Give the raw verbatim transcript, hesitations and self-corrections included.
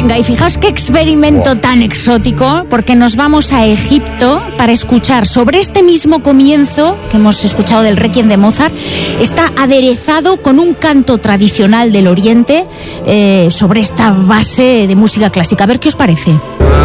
Venga, y fijaos qué experimento Wow. tan exótico, porque nos vamos a Egipto para escuchar sobre este mismo comienzo que hemos escuchado del Requiem de Mozart. Está aderezado con un canto tradicional del Oriente eh, sobre esta base de música clásica. A ver qué os parece.